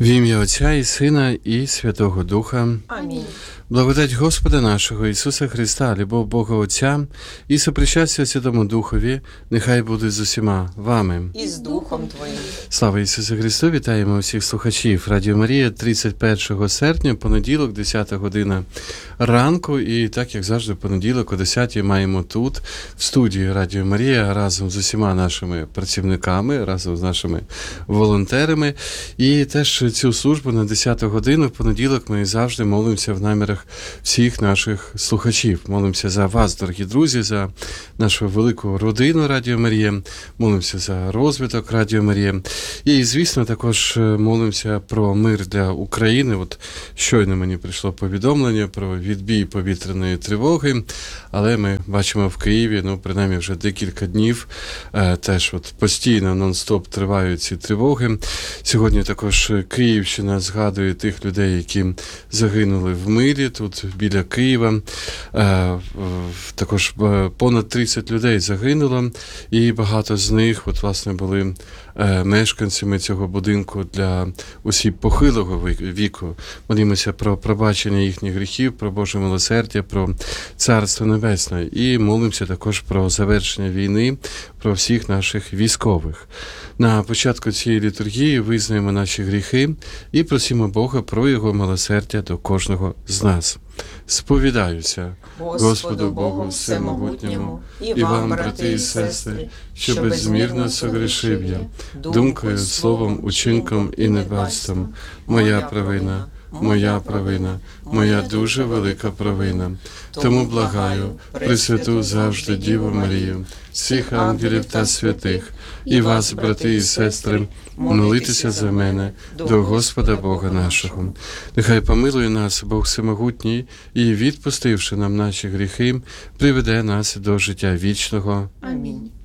В ім'я Отця і Сина і Святого Духа. Амінь. Благодать Господа нашого Ісуса Христа, любов Бога Отця і сопричастя Святому Духові, нехай буде з усіма вами. І з Духом Твоїм. Слава Ісусу Христу! Вітаємо всіх слухачів. Радіо Марія, 31 серпня, понеділок, 10 година ранку. І так, як завжди, понеділок о 10 маємо тут, в студії Радіо Марія, разом з усіма нашими працівниками, разом з нашими волонтерами. І теж цю службу на 10 годину в понеділок ми завжди молимося в намірах всіх наших слухачів. Молимося за вас, дорогі друзі, за нашу велику родину Радіо Марія, молимося за розвиток Радіо Марія. І, звісно, також молимося про мир для України. От щойно мені прийшло повідомлення про відбій повітряної тривоги, але ми бачимо в Києві, принаймні вже декілька днів, теж от постійно, нон-стоп тривають ці тривоги. Сьогодні також Київщина згадує тих людей, які загинули в мирі, тут біля Києва. Також понад 30 людей загинуло, і багато з них, власне, були мешканцями цього будинку для осіб похилого віку. Молімося про пробачення їхніх гріхів, про Боже милосердя, про Царство Небесне. І молимося також про завершення війни, про всіх наших військових. На початку цієї літургії визнаємо наші гріхи і просимо Бога про Його милосердя до кожного з нас. Сповідаюся Господу Богу Всемогутньому і вам, брати і сестри, що безмірно согрішив я, думкою, словом, учинком і недбальством. Моя провина, моя дуже велика провина. Тому благаю Пресвяту завжди Діву Марію, всіх ангелів та святих, і вас, брати і сестри, молитеся за мене до Господа Бога нашого. Нехай помилує нас Бог Всемогутній і, відпустивши нам наші гріхи, приведе нас до життя вічного. Амінь.